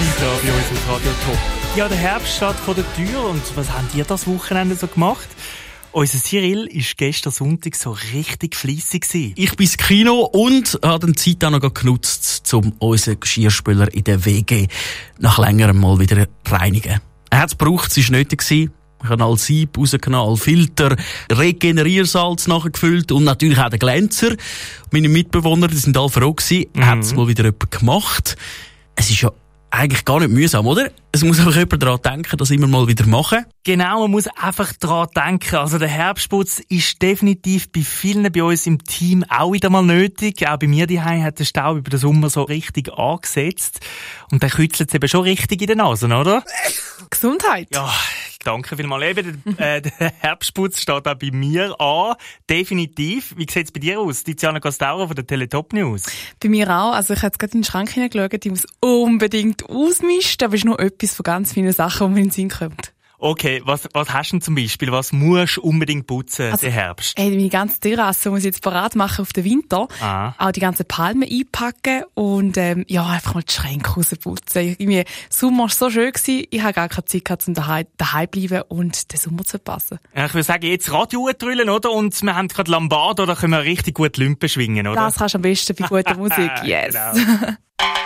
hier bei uns im Radio Top. Ja, der Herbst steht vor der Tür und was haben ihr das Wochenende so gemacht? Unser Cyril war gestern Sonntag so richtig fleissig gewesen. Ich bin ins Kino und habe die Zeit auch noch genutzt, um unseren Geschirrspüler in der WG nach längerem mal wieder reinigen. Er hat es gebraucht, es war nötig gewesen. Ich habe all Sieb rausgenommen, all Filter, Regeneriersalz nachgefüllt und natürlich auch den Glänzer. Meine Mitbewohner, die sind alle froh gewesen. Hat es mal wieder jemand gemacht. Es ist ja eigentlich gar nicht mühsam, oder? Es muss einfach jemand daran denken, das immer mal wieder machen. Genau, man muss einfach daran denken. Also der Herbstputz ist definitiv bei vielen bei uns im Team auch wieder mal nötig. Auch bei mir daheim hat der Staub über den Sommer so richtig angesetzt. Und dann kützelt es eben schon richtig in den Nasen, oder? Gesundheit. Ja, danke vielmals. Eben, der Herbstputz steht auch bei mir an. Definitiv. Wie sieht es bei dir aus? Tiziana Castauro von der Teletop News. Bei mir auch. Also ich habe jetzt gerade in den Schrank hineingeschaut. Ich muss unbedingt ausmisten. Aber es ist noch etwas von ganz vielen Sachen, die mir in den Sinn kommt. Okay, was hast du denn zum Beispiel? Was musst du unbedingt putzen, den Herbst? Meine ganze Terrasse muss ich jetzt parat machen auf den Winter. Auch die ganzen Palmen einpacken und einfach mal die Schränke rausputzen. Irgendwie, Sommer war so schön gewesen, ich habe gar keine Zeit gehabt, um daheim bleiben und den Sommer zu verpassen. Ja, ich würde sagen, jetzt Radio drüllen, oder? Und wir haben gerade Lambada, da können wir richtig gut Lümpen schwingen, oder? Das kannst du am besten bei guter Musik, yes. Genau.